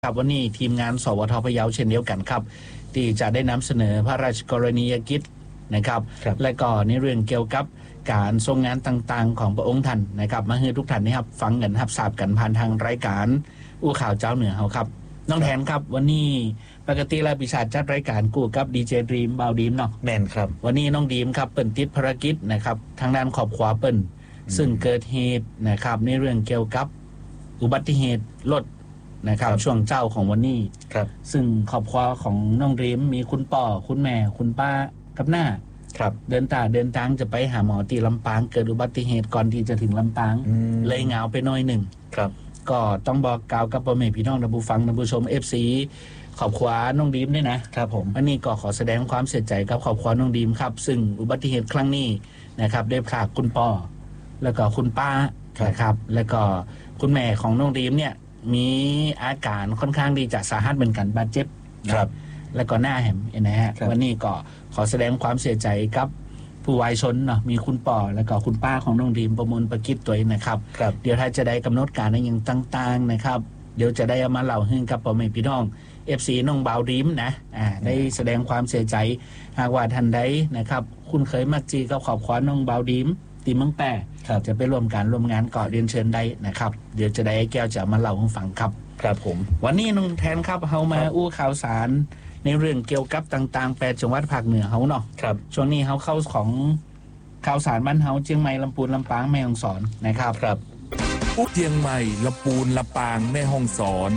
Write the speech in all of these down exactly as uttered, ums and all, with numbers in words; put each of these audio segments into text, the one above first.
ครับวันนี้ทีมงานสวทพะเยาเช่นเดียวกันครับที่จะได้นำเสนอพระราชกรณียกิจนะครับและก็ในเรื่องเกี่ยวกับการทรงงานต่างๆของพระองค์ท่านนะครับมาให้ทุกท่านนะครับฟังกันรับทราบกันผ่านทางรายการอู้ข่าวเจ้าเหนือเขาครับน้องแทนครับวันนี้ปกติแล้วพิชาจัดรายการกู้กับดีเจดรีมบาวดีมเนาะแม่นครับวันนี้น้องดีมครับเปิ่นติดภารกิจนะครับทางด้านขอบขวาเปิ่นซึ่งเกิดเหตุนะครับในเรื่องเกี่ยวกับอุบัติเหตุรถนะครับช่วงเจ้าของวันนี้ครับซึ่งครอบครัวของน้องรีมมีคุณป่อคุณแม่คุณป้ากับหน้าครับเดินตาเดินทางจะไปหาหมอที่ลำปางเกิดอุบัติเหตุก่อนที่จะถึงลำปางเลยเหงาไปหน่อยหนึ่งครับก็ต้องบอกกล่าวกับพ่อแม่พี่น้องท่านผู้ฟังท่านผู้ชม เอฟ ซี ครอบครัวน้องดีมด้วยนะครับผมวันนี้ก็ขอแสดงความเสียใจกับครอบครัวน้องดีมครับซึ่งอุบัติเหตุครั้งนี้นะครับได้พรากคุณป่อแล้วก็คุณป้านะครับแล้วก็คุณแม่ของน้องดีมเนี่ยมีอาการค่อนข้างดีจะสาหัสเหมือนกันบาดเจ็บครับแล้วก็หน้าแหมนะฮะวันนี้ก็ขอแสดงความเสียใจกับผู้วายชนเนาะมีคุณป่อแล้วก็คุณป้าของน้องดีมประมวลประกิจตัวเองนะครับเดี๋ยวถ้าจะได้กำหนดการในอย่างต่างๆนะครับเดี๋ยวจะได้เอามาเล่าให้กับพ่อแม่พี่น้อง เอฟ ซี น้องบ่าวดีมนะอ่าได้แสดงความเสียใจหากว่าท่านใดนะครับคุณเคยมักจีกับขอบขวานน้องบ่าวดีมตีเมืองแปะจะไปร่วมการร่วมงานก่อเรียนเชิญได้นะครับเดี๋ยวจะได้แก้วจะมาเล่าให้ฟังครับครับผมวันนี้น้องแทนครับเฮามาอู้ข่าวสารในเรื่องเกี่ยวกับต่างๆแปดจังหวัดภาคเหนือเฮาเนาะครับช่วงนี้เฮาเข้าของข่าวสารบ้านเฮาเชียงใหม่ลำพูนลำปางแม่ฮ่องสอนนะครับครับอู้เชียงใหม่ลำพูนลำปางแม่ฮ่องสอน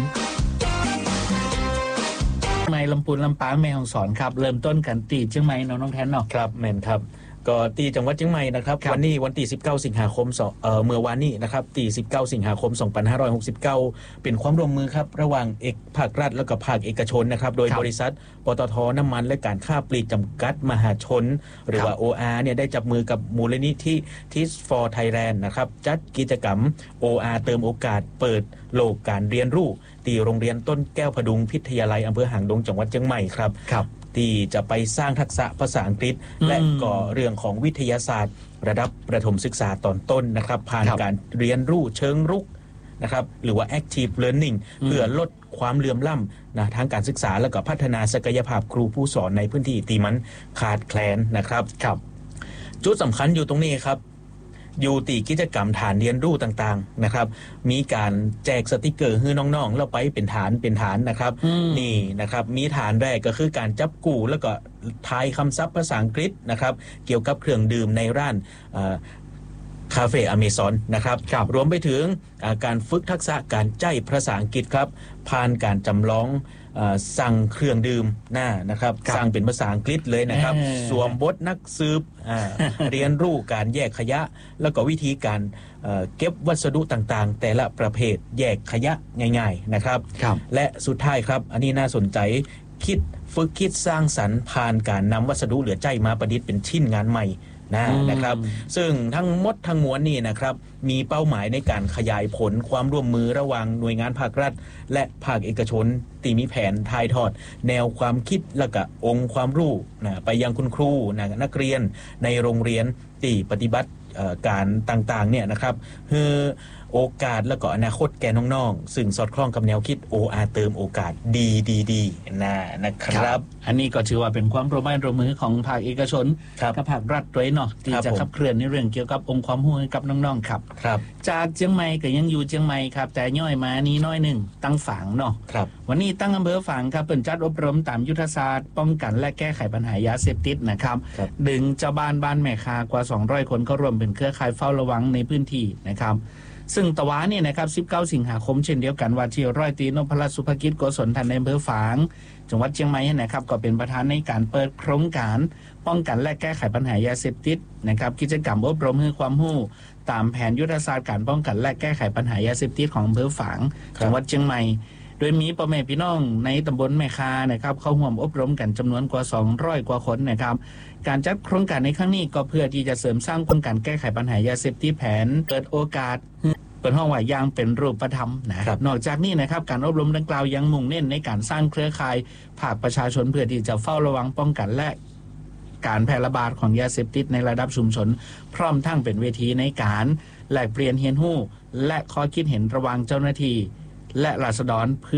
เชียงใหม่ลำพูนลำปางแม่ฮ่องสอนครับเริ่มต้นกันตีเชียงใหม่น้องแทนเนาะครับแม่นครับก็ตีจังหวัดเชียงใหม่นะครับวันนี้วันที่สิบเก้าสิงหาคมเอ่อเมื่อวานนี้นะครับตีสิบเก้าสิงหาคมสองพันห้าร้อยหกสิบเก้าเป็นความร่วมมือครับระหว่างเอกภาครัฐและก็ภาคเอกชนนะครับโดยบริษัทปตท.น้ำมันและการค้าปลีกจำกัดมหาชนหรือว่า โอ อาร์ เนี่ยได้จับมือกับมูลนิธิ Teach for Thailand นะครับจัดกิจกรรม โอ อาร์ เติมโอกาสเปิดโลกการเรียนรู้ที่โรงเรียนต้นแก้วพดุงพิทยาลัยอำเภอหางดงจังหวัดเชียงใหม่ครับที่จะไปสร้างทักษะภาษาอังกฤษและก็เรื่องของวิทยาศาสตร์ระดับประถมศึกษาตอนต้นนะครับผ่านการเรียนรู้เชิงรุกนะครับหรือว่า active learning เพื่อลดความเหลื่อมล้ำนะทางการศึกษาและก็พัฒนาศักยภาพครูผู้สอนในพื้นที่ที่มันขาดแคลนนะครับครับจุดสำคัญอยู่ตรงนี้ครับอยู่ตีกิจกรรมฐานเรียนรู้ต่างๆนะครับมีการแจกสติกเกอร์ให้น้องๆแล้วไปเป็นฐานเป็นฐานนะครับนี่นะครับมีฐานแรกก็คือการจับกู้แล้วก็ทายคำศัพท์ภาษาอังกฤษนะครับเกี่ยวกับเครื่องดื่มในร้านคาเฟ่อเมซอนนะครับรวมไปถึงการฝึกทักษะการใจภาษาอังกฤษครับผ่านการจำลองสั่งเครื่องดื่มหน้านะครับสั่งเป็นภาษาอังกฤษเลยนะครับสวมบทนักสืบ เรียนรู้การแยกขยะแล้วก็วิธีการเก็บวัสดุต่างๆแต่ละประเภทแยกขยะง่ายๆนะครับและสุดท้ายครับอันนี้น่าสนใจคิดฝึกคิดสร้างสรรค์ผ่านการนำวัสดุเหลือใช้มาประดิษฐ์เป็นชิ้นงานใหม่นะนะครับซึ่งทั้งหมดทั้งมวลนี่นะครับมีเป้าหมายในการขยายผลความร่วมมือระหว่างหน่วยงานภาครัฐและภาคเอกชนที่มีแผนถ่ายทอดแนวความคิดและก็องค์ความรู้นะไปยังคุณครูนะนักเรียนในโรงเรียนที่ปฏิบัติการต่างๆเนี่ยนะครับคือโอกาสและก็อนาคตแก่น้องๆซึ่งสอดคล้องกับแนวคิด โอ อาร์ เติมโอกาสดีดีดีนะนะครับอันนี้ก็ถือว่าเป็นความร่วมมือร่วมมือของภาคเอกชนกับภาครัฐด้วยเนาะที่จะขับเคลื่อนในเรื่องเกี่ยวกับองค์ความรู้ให้กับน้องๆครับจากเชียงใหม่ก็ยังอยู่เชียงใหม่ครับแต่ย่อยมานี้น้อยหนึ่งตั้งฝางเนาะวันนี้ตั้งอำเภอฝางครับเปิดจัดอบรมตามยุทธศาสตร์ป้องกันและแก้ไขปัญหายาเสพติดนะครับดึงเจ้าบ้านบ้านแม่คากว่าสองร้อยคนก็รวมเป็นเครือข่ายเฝ้าระวังในพื้นที่นะครับซึ่งตะวันนี่นะครับสิบเก้าสิงหาคมเช่นเดียวกันว่าที่ร้อยตรีนพรัตน์สุภกิจโกศลทันในอำเภอฝางจังหวัดเชียงใหม่นะครับก็เป็นประธานในการเปิดโครงการป้องกันและแก้ไขปัญหายาเสพติดนะครับกิจกรรมอบรมให้ความรู้ตามแผนยุทธศาสตร์การป้องกันและแก้ไขปัญหายาเสพติดของอำเภอฝางจังหวัดเชียงใหม่โดยมีพ่อแม่พี่น้องในตำบลแม่คานะครับเข้าร่วมอบรมกันจำนวนกว่าสองร้อยกว่าคนนะครับการจัดโครงการในครั้งนี้ก็เพื่อที่จะเสริมสร้างป้องกันแก้ไขปัญหายาเสพติดแผนเปิดโอกาสเปิดห้องว่ายางเป็นรูปธรรมนะครับนอกจากนี้นะครับการอบรมดังกล่าวยังมุ่งเน้นในการสร้างเครือข่ายภาคประชาชนเพื่อที่จะเฝ้าระวังป้องกันและการแพร่ระบาดของยาเสพติดในระดับชุมชนพร้อมทั้งเป็นเวทีในการแลกเปลี่ยนเรียนรู้และข้อคิดเห็นระหว่างเจ้าหน้าที่และราษฎร